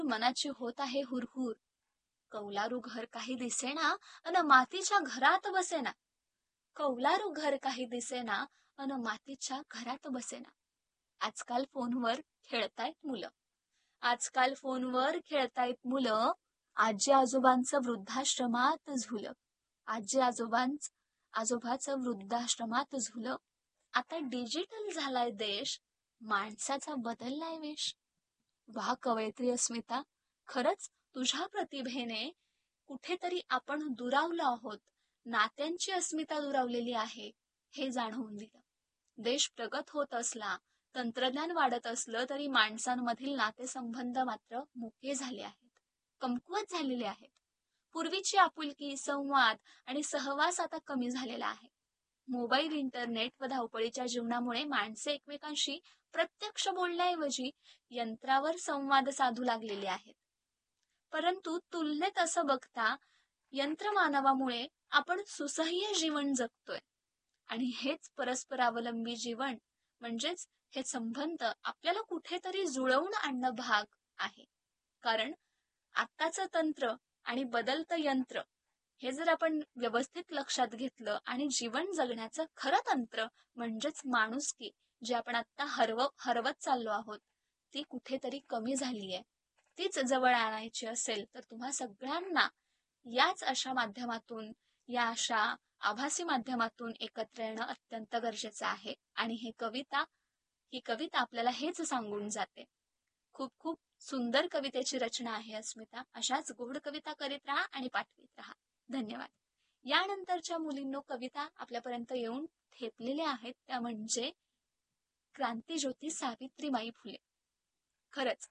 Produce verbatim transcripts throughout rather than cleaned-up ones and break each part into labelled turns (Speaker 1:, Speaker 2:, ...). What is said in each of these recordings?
Speaker 1: मनाची होत आहे हुरहुर. कौलारू घर काही दिसेना अन मातीच्या घरात बसेना. कौलारू घर काही दिसेना अन मातीच्या घरात बसेना. आजकाल फोनवर खेळतायत मुलं. आजकाल फोनवर खेळतायत मुलं. आजी आजोबांचं वृद्धाश्रमात झुलं. आजी आजोबांच आजोबाचं वृद्धाश्रमात झुलं. आता डिजिटल झालाय देश, माणसाचा बदललाय वेश. वाह कवयित्री अस्मिता, खरंच तुझ्या प्रतिभेने कुठेतरी आपण दुरावलो आहोत. नात्यांची अस्मिता दुरावलेली आहे हे जाणवून दिलं. देश प्रगत होत असला, तंत्रज्ञान वाढत असलं तरी माणसांमधील नातेसंबंध मात्र मुके झाले आहेत, कमकुवत झालेले आहेत. पूर्वीची आपुलकी, संवाद आणि सहवास आता कमी झालेला आहे. मोबाईल, इंटरनेट व धावपळीच्या जीवनामुळे माणसे एकमेकांशी प्रत्यक्ष बोलण्याऐवजी यंत्रावर संवाद साधू लागलेले आहेत. परंतु तुलनेत असं बघता यंत्रमानवामुळे आपण सुसह्य जीवन जगतोय आणि हेच परस्परावलंबी जीवन म्हणजेच हे संबंध आपल्याला कुठेतरी जुळवून आणणं भाग आहे. कारण आत्ताचं तंत्र आणि बदलतं यंत्र हे जर आपण व्यवस्थित लक्षात घेतलं आणि जीवन जगण्याचं खरं तंत्र म्हणजेच माणुसकी जे आपण आता हरव हरवत चाललो आहोत ती कुठेतरी कमी झाली आहे. तीच जवळ आणायची असेल तर तुम्हा सगळ्यांना याच अशा माध्यमातून, या अशा आभासी माध्यमातून एकत्र येणं अत्यंत गरजेचं आहे. आणि हे कविता ही कविता आपल्याला हेच सांगून जाते. खूप खूप सुंदर कवितेची रचना आहे अस्मिता. अशाच गोड कविता करीत राहा आणि पाठवीत राहा. धन्यवाद. यानंतरच्या मुलींनो कविता आपल्यापर्यंत येऊन ठेपलेल्या आहेत त्या म्हणजे क्रांतिज्योती सावित्रीबाई फुले. खरंच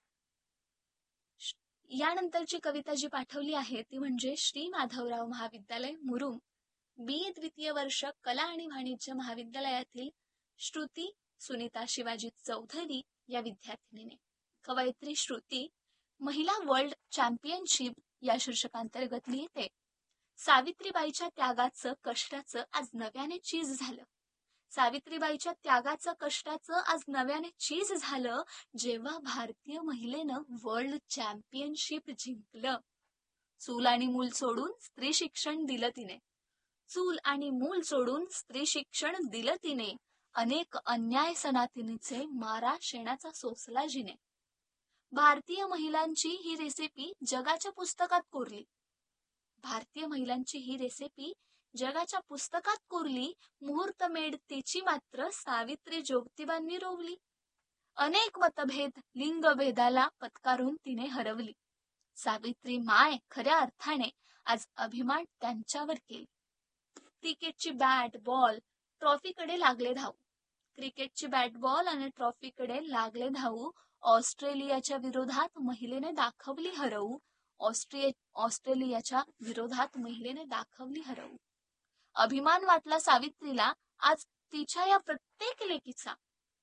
Speaker 1: यानंतरची कविता जी पाठवली आहे ती म्हणजे श्री माधवराव महाविद्यालय मुरुम बी ए द्वितीय वर्ष कला आणि वाणिज्य महाविद्यालयातील श्रुती सुनीता शिवाजी चौधरी या विद्यार्थिनीने. कवयित्री श्रुती महिला वर्ल्ड चॅम्पियनशिप या शीर्षकांतर्गत लिहिते. सावित्रीबाईच्या त्यागाचं कष्टाचं आज नव्याने चीज झालं. सावित्रीबाईच्या त्यागाचं कष्टाचं आज नव्याने चीज झालं जेव्हा भारतीय महिलेनं वर्ल्ड चॅम्पियनशिप जिंकलं. चूल आणि मूल सोडून स्त्री शिक्षण दिलं तिने. चूल आणि मूल सोडून स्त्री शिक्षण दिलं तिने. अनेक अन्याय सनातिनीचे मारा शेणाचा सोसला जिने. भारतीय महिलांची ही रेसिपी जगाच्या पुस्तकात कोरली. भारतीय महिलांची ही रेसिपी जगाच्या पुस्तकात कोरली. मुहूर्तमेढ तिची मात्र सावित्री ज्योतिबांनी रोवली. अनेक मतभेद लिंगभेदाला पत्कारून तिने हरवली. सावित्री माय खऱ्या अर्थाने आज अभिमान त्यांच्यावर केली. क्रिकेटची बॅट बॉल ट्रॉफीकडे लागले धावू. क्रिकेटची बॅट बॉल आणि ट्रॉफीकडे लागले धावू. ऑस्ट्रेलियाच्या विरोधात महिलेने दाखवली हरवू. ऑस्ट्रिये ऑस्ट्रेलियाच्या विरोधात महिलेने दाखवली हरवू. अभिमान वाटला सावित्रीला आज तिच्या या प्रत्येक लेकीचा.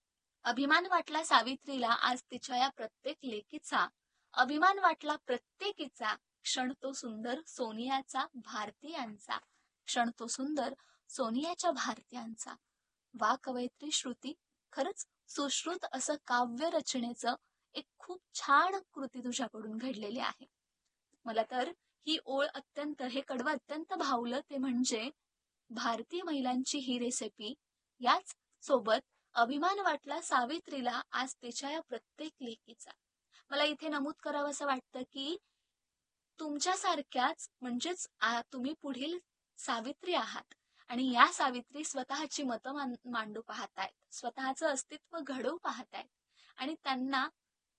Speaker 1: अभिमान वाटला सावित्रीला आज तिच्या या प्रत्येक लेकीचा. अभिमान वाटला प्रत्येकीचा. क्षण तो सुंदर सोनियाचा भारतीयांचा. क्षण तो सुंदर सोनियाच्या भारतीयांचा. वा कवयित्री श्रुती, खरंच सुश्रुत असं काव्य रचनेचं एक खूप छान कृती तुझ्याकडून घडलेली आहे. मला तर ही ओळ अत्यंत हे कडवं अत्यंत भावलं ते म्हणजे भारतीय महिलांची ही रेसिपी. याच सोबत अभिमान वाटला सावित्रीला आज तिच्या या प्रत्येक लेकीचा. मला इथे नमूद करावं असं वाटतं की तुमच्यासारख्याच म्हणजेच तुम्ही पुढील सावित्री आहात आणि या सावित्री स्वतःची मतं मांडू पाहतायत, स्वतःचं अस्तित्व घडवू पाहतायत आणि त्यांना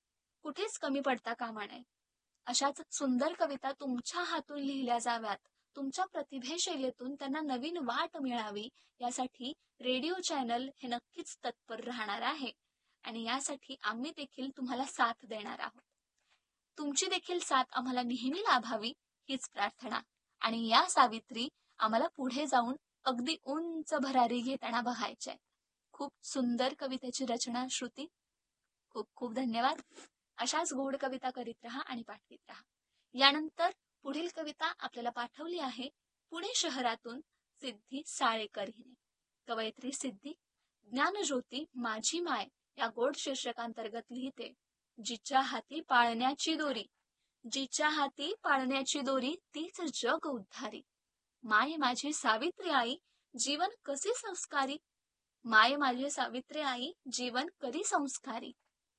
Speaker 1: कुठेच कमी पडता कामा नये. अशाच सुंदर कविता तुमच्या हातून लिहिल्या जाव्यात. तुमच्या प्रतिभेशैलीतून त्यांना नवीन वाट मिळावी यासाठी रेडिओ चॅनल हे नक्कीच तत्पर राहणार आहे आणि यासाठी आम्ही देखील तुम्हाला साथ देणार आहोत. तुमची देखील साथ आम्हाला नेहमी लाभावी हीच प्रार्थना. आणि या सावित्री आम्हाला पुढे जाऊन अगदी उंच भरारी घेताना बघायचे. खूप सुंदर कवितेची रचना श्रुती. खूप खूप धन्यवाद. अशाच गोड कविता करीत राहा आणि पाठवीत राहा. यानंतर पुढील कविता आपल्याला पाठवली आहे पुणे शहरातून सिद्धी साळेकर हिने. कवयित्री सिद्धी ज्ञानज्योती माझी माय या गोड शीर्षकांतर्गत लिहिते. जिच्या हाती पाळण्याची दोरी जिच्या हाती पाळण्याची दोरी तीच जग उद्धारी. माय माझी सावित्री आई जीवन कसे संस्कारी. माय माझी सावित्री आई जीवन कधी संस्कारी.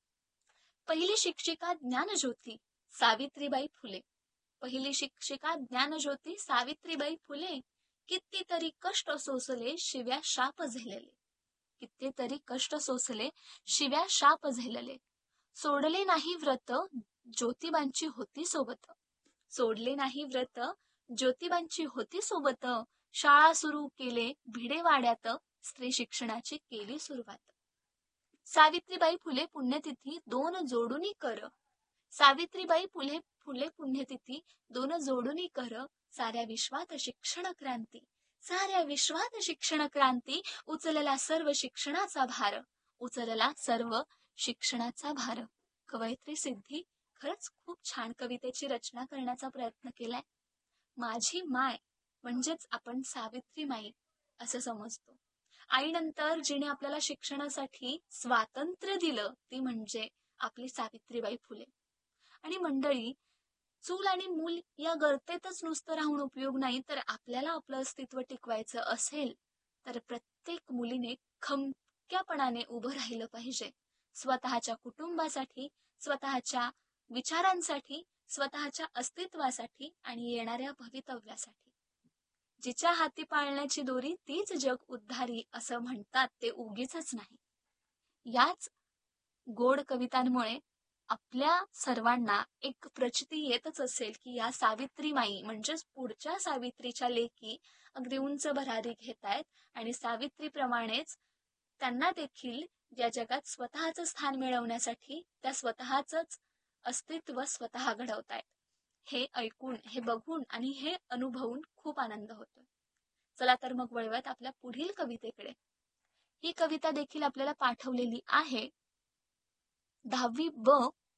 Speaker 1: पहिली शिक्षिका ज्ञानज्योती सावित्रीबाई फुले. पहिली शिक्षिका ज्ञानज्योती सावित्रीबाई फुले. कितीतरी कष्ट सोसले शिव्या शाप झेलले. कितीतरी कष्ट सोसले शिव्या शाप झेलले. सोडले नाही व्रत ज्योतिबांची होती सोबत. सोडले नाही व्रत ज्योतिबांची होती सोबत. शाळा सुरू केले भिडेवाड्यात स्त्री शिक्षणाची केली सुरुवात. सावित्रीबाई फुले पुण्यतिथी दोन जोडूनी कर. सावित्रीबाई फुले फुले पुण्यतिथी दोन जोडूनी कर. साऱ्या विश्वात शिक्षण क्रांती. साऱ्या विश्वात शिक्षण क्रांती. उचलला सर्व शिक्षणाचा भार. उचलला सर्व शिक्षणाचा भार. कवयित्री सिद्धी खरंच खूप छान कवितेची रचना करण्याचा प्रयत्न केलाय. माझी माय म्हणजेच आपण सावित्री माई असं समजतो. आईनंतर जिने आपल्याला शिक्षणासाठी स्वातंत्र्य दिलं ती म्हणजे आपली सावित्रीबाई फुले. आणि मंडळी, चूल आणि मूल या गर्तेतच नुसतं राहून उपयोग नाही, तर आपल्याला आपलं अस्तित्व टिकवायचं असेल तर प्रत्येक मुलीने खमक्यापणाने उभं राहिलं पाहिजे. स्वतःच्या कुटुंबासाठी, स्वतःच्या विचारांसाठी, स्वतःच्या अस्तित्वासाठी आणि येणाऱ्या भवितव्यासाठी. जिच्या हाती पाळण्याची दोरी तीच जग उद्धारी असं म्हणतात ते उगीच नाही. याच गोड कवितांमुळे आपल्या सर्वांना एक प्रचिती येतच असेल की या सावित्री माई म्हणजेच पुढच्या सावित्रीच्या लेकी अगदी उंच भरारी घेत आहेत आणि सावित्रीप्रमाणेच त्यांना देखील या जगात स्वतःचं स्थान मिळवण्यासाठी त्या स्वतःच अस्तित्व स्वतः घडवतायत. हे ऐकून, हे बघून आणि हे अनुभवून खूप आनंद होतो. चला तर मग वळूयात आपल्या पुढील कवितेकडे. ही कविता देखील आपल्याला पाठवलेली आहे दहावी ब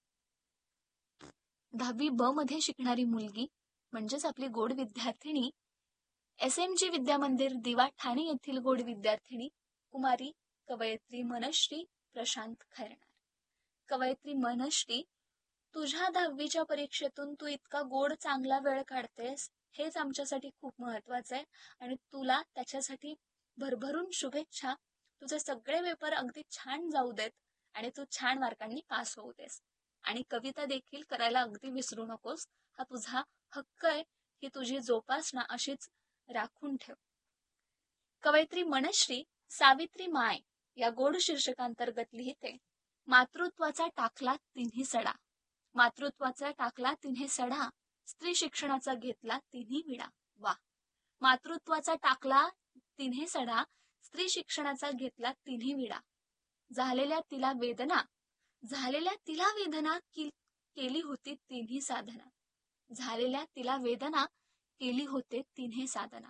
Speaker 1: दहावी ब मध्ये शिकणारी मुलगी म्हणजेच आपली गोड विद्यार्थिनी, एस एम जी विद्या मंदिर दिवा ठाणे येथील गोड विद्यार्थिनी कुमारी कवयित्री मनश्री प्रशांत खैरनार. कवयित्री मनश्री, तुझ्या दहावीच्या परीक्षेतून तू इतका गोड चांगला वेळ काढतेस हेच आमच्यासाठी खूप महत्वाचं आहे आणि तुला त्याच्यासाठी भरभरून शुभेच्छा. तुझे सगळे पेपर अगदी छान जाऊ देत आणि तू छान मार्कांनी पास होऊ देस. आणि कविता देखील करायला अगदी विसरू नकोस. हा तुझा हक्क आहे की तुझी जोपासना अशीच राखून ठेव. कवयित्री मनश्री सावित्री माय या गोड शीर्षकांतर्गत लिहिते. मातृत्वाचा टाकला तिन्ही सडा. मातृत्वाचा टाकला तिन्ही सडा. स्त्री शिक्षणाचा घेतला तिन्ही विडा. वा. मातृत्वाचा टाकला तिन्ही सडा. स्त्री शिक्षणाचा घेतला तिन्ही विडा. झालेल्या तिला वेदना झालेल्या तिला वेदना की, केली होती तिन्ही साधना. झालेल्या तिला वेदना केली होते तिन्ही साधना.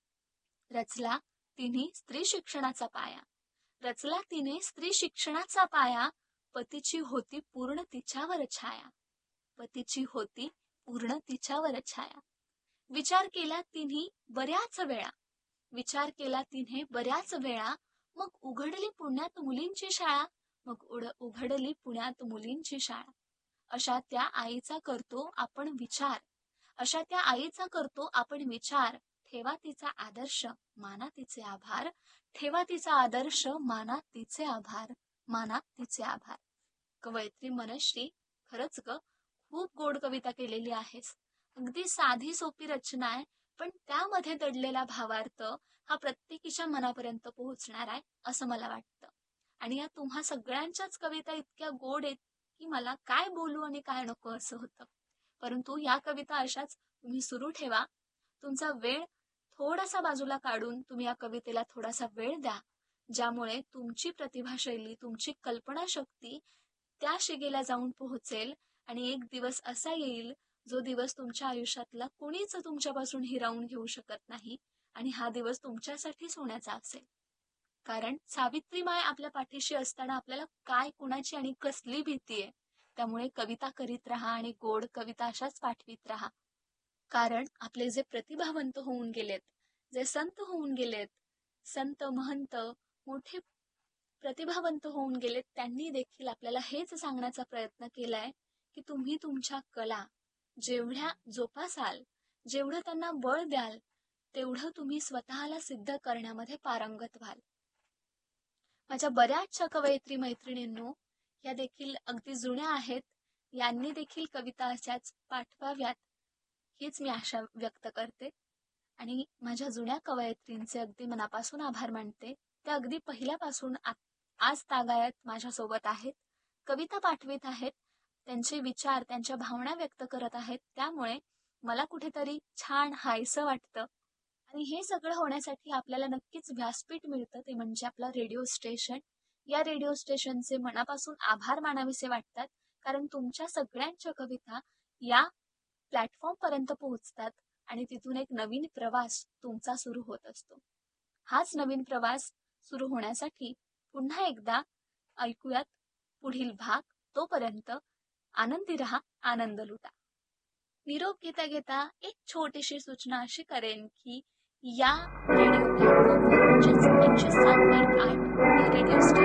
Speaker 1: रचला तिन्ही स्त्री शिक्षणाचा पाया. रचला तिने स्त्री शिक्षणाचा पाया. पतीची होती पूर्ण तिच्यावर छाया. पतीची होती पूर्ण तिच्यावर छाया. विचार केला तिन्ही बऱ्याच वेळा. विचार केला तिने बऱ्याच वेळा. मग उघडली पुण्यात मुलींची शाळा. मग उड उघडली पुण्यात मुलींची शाळा. अशा त्या आईचा करतो आपण विचार. अशा त्या आईचा करतो आपण विचार. ठेवा तिचा आदर्श, माना तिचे आभार. ठेवा तिचा आदर्श, माना तिचे आभार. माना तिचे आभार. कवयित्री मनश्री, खरंच ग खूप गोड कविता केलेली आहेस. अगदी साधी सोपी रचना आहे, पण त्यामध्ये दडलेला भावार्थ हा प्रत्येकीच्या मनापर्यंत पोहोचणार आहे असं मला वाटतं. आणि या तुम्हा सगळ्यांच्याच कविता इतक्या गोड आहेत की मला काय बोलू आणि काय नको असं होतं. परंतु या कविता अशाच तुम्ही सुरू ठेवा. तुमचा वेळ थोडासा बाजूला काढून तुम्ही या कवितेला थोडासा वेळ द्या, ज्यामुळे तुमची प्रतिभाशैली, तुमची कल्पनाशक्ती त्या शिगेला जाऊन पोहोचेल आणि एक दिवस असा येईल जो दिवस तुमच्या आयुष्यातला कुणीच तुमच्यापासून हिरावून घेऊ शकत नाही आणि हा दिवस तुमच्यासाठी सोन्याचा असेल. कारण सावित्रीमाय आपल्या पाठीशी असताना आपल्याला काय कुणाची आणि कसली भीती आहे. त्यामुळे कविता करीत राहा आणि गोड कविता अशाच पाठवीत राहा. कारण आपले जे प्रतिभावंत होऊन गेलेत, जे संत होऊन गेलेत, संत महंत मोठे प्रतिभावंत होऊन गेलेत, त्यांनी देखील आपल्याला हेच सांगण्याचा प्रयत्न केलाय की तुम्ही तुमच्या कला, जेवढ्या जोपासाल, जेवढं त्यांना बळ द्याल, तेवढं तुम्ही स्वतःला सिद्ध करण्यामध्ये पारंगत व्हाल. माझ्या बऱ्याचशा कवयित्री मैत्रिणींनो, या देखील अगदी जुन्या आहेत. यांनी देखील कविता अशाच पाठवाव्यात हीच मी आशा व्यक्त करते. आणि माझ्या जुन्या कवयित्रींचे अगदी मनापासून आभार मानते. त्या अगदी पहिल्यापासून आज तागायत माझ्यासोबत आहेत, कविता पाठवित आहेत, त्यांचे विचार, त्यांच्या भावना व्यक्त करत आहेत. त्यामुळे मला कुठेतरी छान हायसं वाटतं. आणि हे सगळं होण्यासाठी आपल्याला नक्कीच व्यासपीठ मिळतं, ते म्हणजे आपला रेडिओ स्टेशन. या रेडिओ स्टेशनचे मनापासून आभार मानावेसे वाटतात, कारण तुमच्या सगळ्यांच्या कविता या प्लॅटफॉर्म पर्यंत पोहोचतात आणि तिथून एक नवीन प्रवास तुमचा सुरू होत असतो. हाच नवीन प्रवास सुरू होण्यासाठी पुन्हा एकदा ऐकूयात पुढील भाग. तोपर्यंत आनंदी रहा, आनंद लुटा. निरोप घेता घेता एक छोटीशी सूचना अशी करेन की या रेडिओ प्लॅटफॉर्मवर म्हणजेच एकशे सात पॉईंट आठ या रेडिओ स्टेशन